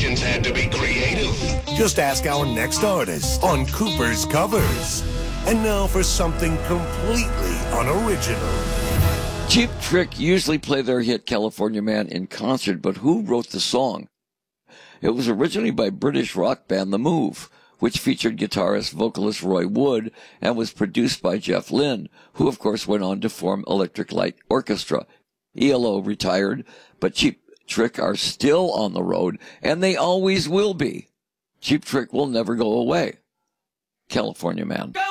musicians had to be creative. Just ask our next artist on Cooper's Covers. And now for something completely unoriginal. Cheap Trick usually play their hit California Man in concert, but who wrote the song? It was originally by British rock band The Move, which featured guitarist vocalist Roy Wood and was produced by Jeff Lynne, who of course went on to form Electric Light Orchestra. ELO retired, but Cheap Trick are still on the road, and they always will be. Cheap Trick will never go away. California Man.